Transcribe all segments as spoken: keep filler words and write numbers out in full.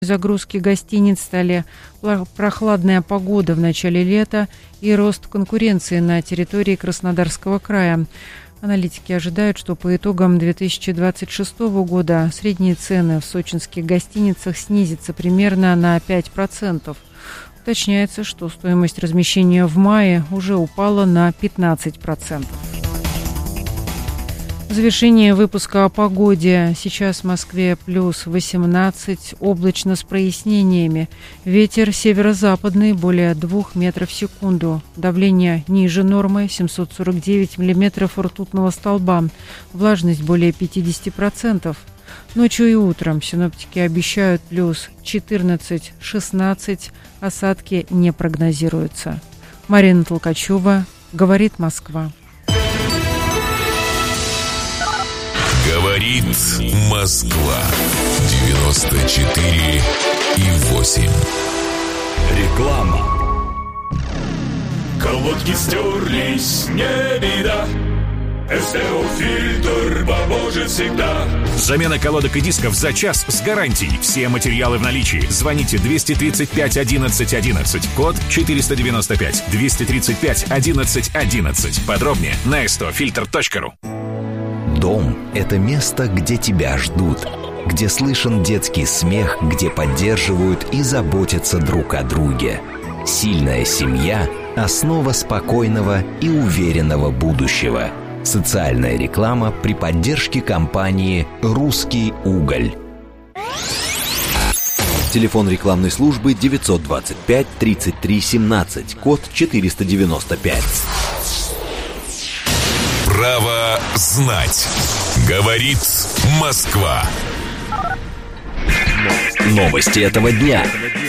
Загрузки гостиниц стали прохладная погода в начале лета и рост конкуренции на территории Краснодарского края. Аналитики ожидают, что по итогам две тысячи двадцать шестого года средние цены в сочинских гостиницах снизятся примерно на пять процентов. Уточняется, что стоимость размещения в мае уже упала на пятнадцать процентов. Завершение выпуска о погоде. Сейчас в Москве плюс восемнадцать, облачно с прояснениями. Ветер северо-западный более двух метров в секунду. Давление ниже нормы, семьсот сорок девять миллиметров ртутного столба. Влажность более пятьдесят процентов. Ночью и утром синоптики обещают плюс четырнадцать-шестнадцать. Осадки не прогнозируются. Марина Толкачева, «Говорит Москва». Говорит Москва. девяносто четыре и восемь. Реклама. Колодки стерлись, не беда. СТО-фильтр поможет всегда. Замена колодок и дисков за час с гарантией. Все материалы в наличии. Звоните двести тридцать пять одиннадцать одиннадцать. Код четыреста девяносто пять. двести тридцать пять одиннадцать одиннадцать. Подробнее на эс тэ о фильтр точка ру. Дом – это место, где тебя ждут, где слышен детский смех, где поддерживают и заботятся друг о друге. Сильная семья – основа спокойного и уверенного будущего. Социальная реклама при поддержке компании «Русский уголь». Телефон рекламной службы девятьсот двадцать пять тридцать три семнадцать, код четыреста девяносто пять. Право знать. Говорит Москва. Новости этого дня.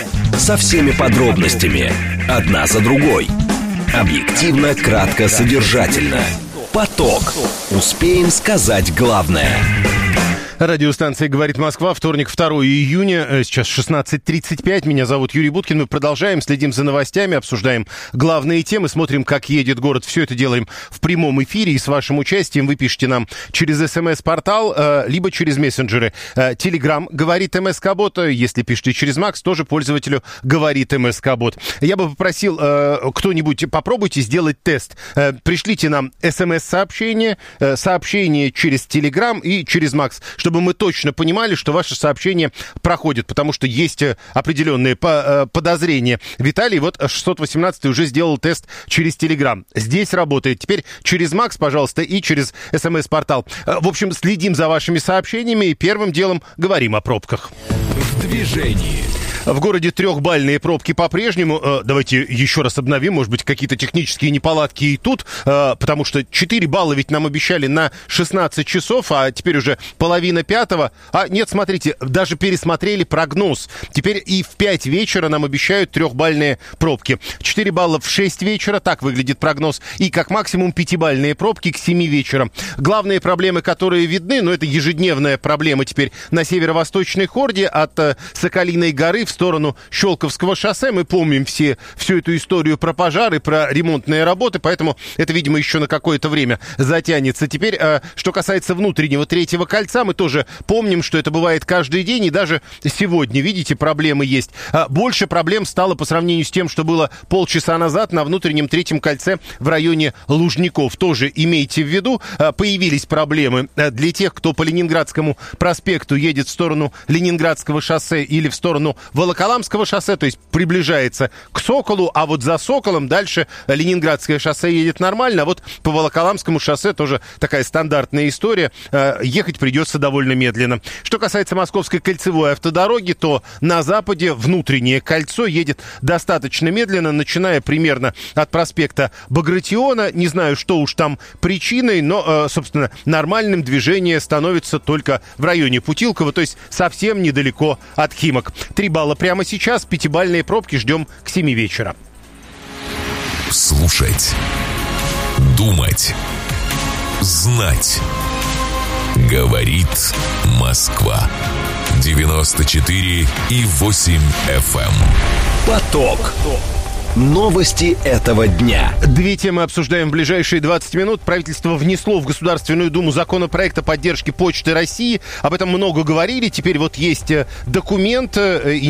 Со всеми подробностями. Одна за другой. Объективно, кратко, содержательно. Поток. Успеем сказать главное. Радиостанция «Говорит Москва», вторник, второго июня, сейчас шестнадцать тридцать пять. Меня зовут Юрий Буткин. Мы продолжаем, следим за новостями, обсуждаем главные темы, смотрим, как едет город. Все это делаем в прямом эфире. И с вашим участием вы пишите нам через смс-портал, э, либо через мессенджеры. Э, Телеграм «Говорит МСК-бот». Если пишете через Макс, тоже пользователю «Говорит МСК-бот». Я бы попросил э, кто-нибудь, попробуйте сделать тест. Э, пришлите нам смс-сообщение, э, сообщение через Телеграм и через Макс, чтобы чтобы мы точно понимали, что ваше сообщение проходит, потому что есть определенные подозрения. Виталий, вот шестьсот восемнадцатый уже сделал тест через Телеграм. Здесь работает. Теперь через Макс, пожалуйста, и через СМС-портал. В общем, следим за вашими сообщениями и первым делом говорим о пробках. В движении. В городе трехбальные пробки по-прежнему. Давайте еще раз обновим, может быть, какие-то технические неполадки и тут, потому что четыре балла ведь нам обещали на шестнадцать часов, а теперь уже половина пятого. А нет, смотрите, даже пересмотрели прогноз. Теперь и в пять вечера нам обещают трехбальные пробки. четыре балла в шесть вечера, так выглядит прогноз, и как максимум пятибальные пробки к семи вечера. Главные проблемы, которые видны, но это ежедневная проблема теперь на северо-восточной хорде от Соколиной горы в сторону Щелковского шоссе. Мы помним все, всю эту историю про пожары, про ремонтные работы, поэтому это, видимо, еще на какое-то время затянется. Теперь, что касается внутреннего третьего кольца, мы тоже помним, что это бывает каждый день, и даже сегодня, видите, проблемы есть. Больше проблем стало по сравнению с тем, что было полчаса назад на внутреннем третьем кольце в районе Лужников. Тоже имейте в виду, появились проблемы для тех, кто по Ленинградскому проспекту едет в сторону Ленинградского шоссе или в сторону Волоколамского шоссе, то есть приближается к Соколу, а вот за Соколом дальше Ленинградское шоссе едет нормально, а вот по Волоколамскому шоссе тоже такая стандартная история, ехать придется довольно медленно. Что касается Московской кольцевой автодороги, то на западе внутреннее кольцо едет достаточно медленно, начиная примерно от проспекта Багратиона. Не знаю, что уж там причиной, но, собственно, нормальным движение становится только в районе Путилково, то есть совсем недалеко от Химок. Три балла прямо сейчас, пятибальные пробки ждем к семи вечера. Слушать, думать, знать. Говорит Москва. девяносто четыре и восемь эф эм. Поток. Новости этого дня. Две темы обсуждаем в ближайшие двадцать минут. Правительство внесло в Государственную Думу законопроект о поддержке Почты России. Об этом много говорили. Теперь вот есть документ.